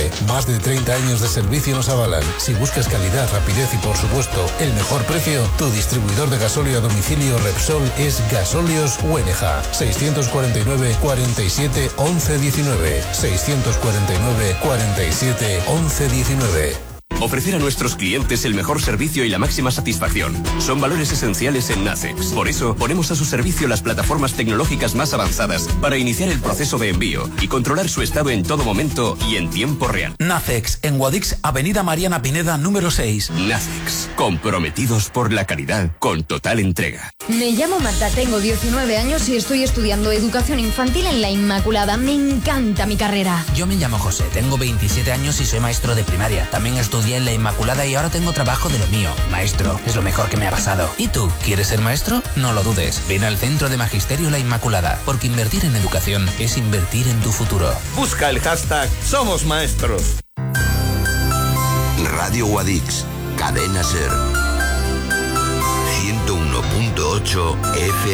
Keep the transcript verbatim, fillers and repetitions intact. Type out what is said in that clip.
F. Más de treinta años de servicio nos avalan. Si buscas calidad, rapidez y por supuesto el mejor precio, tu distribuidor de gasóleo a domicilio Repsol es Gasóleos Güeneja. seiscientos cuarenta y nueve, cuarenta y siete, once diecinueve. seiscientos cuarenta y nueve, cuarenta y siete, once diecinueve. Ofrecer a nuestros clientes el mejor servicio y la máxima satisfacción son valores esenciales en Nacex. Por eso, ponemos a su servicio las plataformas tecnológicas más avanzadas para iniciar el proceso de envío y controlar su estado en todo momento y en tiempo real. Nacex, en Guadix, Avenida Mariana Pineda, número seis. Nacex, comprometidos por la calidad con total entrega. Me llamo Marta, tengo diecinueve años y estoy estudiando educación infantil en La Inmaculada. Me encanta mi carrera. Yo me llamo José, tengo veintisiete años y soy maestro de primaria. También estudié en La Inmaculada y ahora tengo trabajo de lo mío. Maestro, es lo mejor que me ha pasado. ¿Y tú? ¿Quieres ser maestro? No lo dudes. Ven al Centro de Magisterio La Inmaculada, porque invertir en educación es invertir en tu futuro. Busca el hashtag Somos Maestros. Radio Guadix, Cadena Ser. ciento uno punto ocho F M.